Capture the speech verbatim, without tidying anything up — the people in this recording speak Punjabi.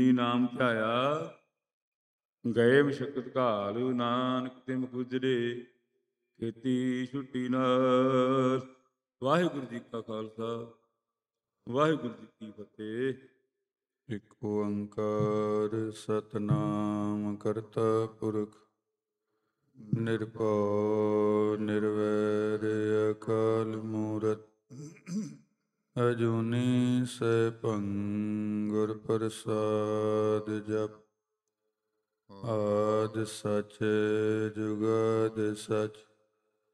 ਨਾਮ ਧਿਆਇਆ ਗਏ ਮਸ਼ਕਤ ਘਾਲ, ਨਾਨਕ ਤਿਮ ਗੁਜਰੇ ਖੇਤੀ ਛੁੱਟੀ ਨਾਲ। ਵਾਹਿਗੁਰੂ ਜੀ ਕਾ ਖਾਲਸਾ, ਵਾਹਿਗੁਰੂ ਜੀ ਕੀ ਫਤਿਹ। ਇਕ ਓੰਕਾਰ ਸਤਿਨਾਮ ਕਰਤਾ ਪੁਰਖ ਨਿਰਭਉ ਨਿਰਵੈਰ ਅਕਾਲ ਮੂਰਤ ਅਜੂਨੀ ਸੈਭੰ ਗੁਰ ਪ੍ਰਸਾਦ ਜਪ। ਆਦਿ ਸਚ ਜੁਗਾਦਿ ਸਚ